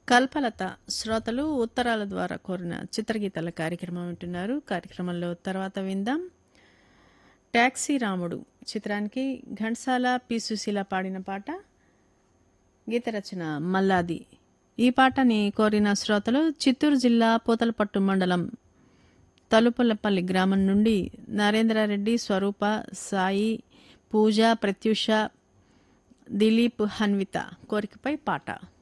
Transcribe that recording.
కల్పలత శ్రోతలు ఉత్తరాల ద్వారా కోరిన చిత్రగీతాల కార్యక్రమం వింటున్నారు. కార్యక్రమంలో తర్వాత విందాం. టాక్సీ రాముడు చిత్రానికి ఘంటసాల పి సుశీల పాడిన పాట. గీత రచన మల్లాది. ఈ పాటని కోరిన శ్రోతలు చిత్తూరు జిల్లా పూతలపట్టు మండలం తలుపులపల్లి గ్రామం నుండి నరేంద్రారెడ్డి, స్వరూప, సాయి, పూజ, ప్రత్యూష, దిలీప్, హన్విత కోరికపై పాట.